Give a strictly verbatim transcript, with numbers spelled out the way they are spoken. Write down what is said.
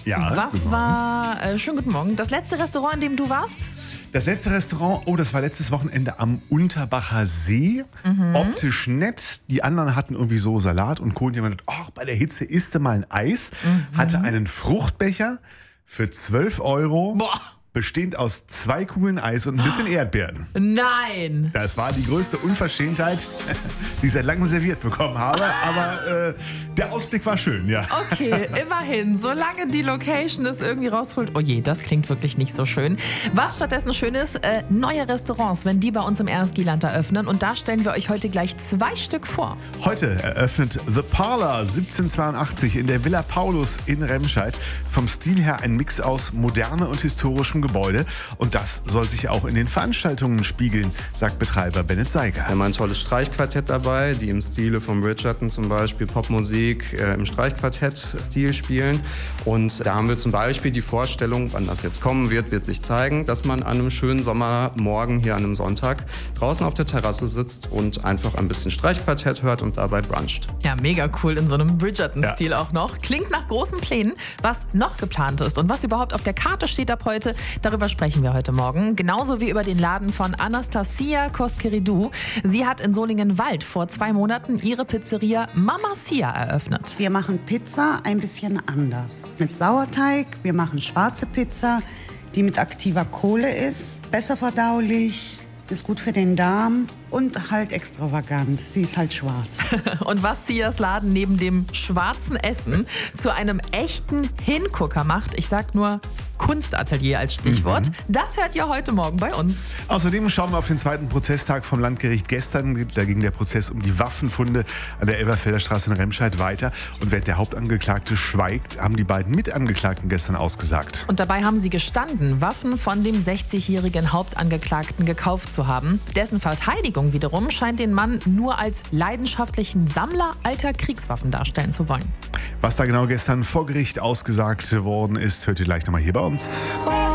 Ja, Was guten Morgen. war, äh, schönen guten Morgen, das letzte Restaurant, in dem du warst? Das letzte Restaurant, oh, das war letztes Wochenende am Unterbacher See. Mhm. Optisch nett. Die anderen hatten irgendwie so Salat und Co. Und jemand hat, oh, bei der Hitze isst du mal ein Eis. Mhm. Hatte einen Fruchtbecher für zwölf Euro. Boah. Bestehend aus zwei Kugeln Eis und ein bisschen Erdbeeren. Nein! Das war die größte Unverschämtheit, die ich seit langem serviert bekommen habe. Aber äh, der Ausblick war schön, ja. Okay, immerhin, solange die Location es irgendwie rausholt. Oh je, das klingt wirklich nicht so schön. Was stattdessen schön ist, äh, neue Restaurants, wenn die bei uns im R S G-Land eröffnen. Und da stellen wir euch heute gleich zwei Stück vor. Heute eröffnet The Parlor siebzehnhundertzweiundachtzig in der Villa Paulus in Remscheid. Vom Stil her ein Mix aus Moderne und historischem Gebäude. Und das soll sich auch in den Veranstaltungen spiegeln, sagt Betreiber Bennett Seiger. Wir haben ein tolles Streichquartett dabei, die im Stile von Bridgerton zum Beispiel Popmusik äh, im Streichquartett-Stil spielen. Und da haben wir zum Beispiel die Vorstellung, wann das jetzt kommen wird, wird sich zeigen, dass man an einem schönen Sommermorgen hier an einem Sonntag draußen auf der Terrasse sitzt und einfach ein bisschen Streichquartett hört und dabei bruncht. Ja, mega cool in so einem Bridgerton-Stil ja. auch noch. Klingt nach großen Plänen. Was noch geplant ist und was überhaupt auf der Karte steht ab heute, darüber sprechen wir heute Morgen. Genauso wie über den Laden von Anastasia Cosqueridou. Sie hat in Solingen-Wald vor zwei Monaten ihre Pizzeria Mama Sia eröffnet. Wir machen Pizza ein bisschen anders. Mit Sauerteig, wir machen schwarze Pizza, die mit aktiver Kohle ist, besser verdaulich, ist gut für den Darm und halt extravagant. Sie ist halt schwarz. Und was Sias Laden neben dem schwarzen Essen zu einem echten Hingucker macht, ich sag nur Kunstatelier als Stichwort, mhm. das hört ihr heute Morgen bei uns. Außerdem schauen wir auf den zweiten Prozesstag vom Landgericht gestern. Da ging der Prozess um die Waffenfunde an der Elberfelder Straße in Remscheid weiter. Und während der Hauptangeklagte schweigt, haben die beiden Mitangeklagten gestern ausgesagt. Und dabei haben sie gestanden, Waffen von dem sechzigjährigen Hauptangeklagten gekauft zu haben. Dessen Verteidigung wiederum scheint den Mann nur als leidenschaftlichen Sammler alter Kriegswaffen darstellen zu wollen. Was da genau gestern vor Gericht ausgesagt worden ist, hört ihr gleich nochmal hier bei uns.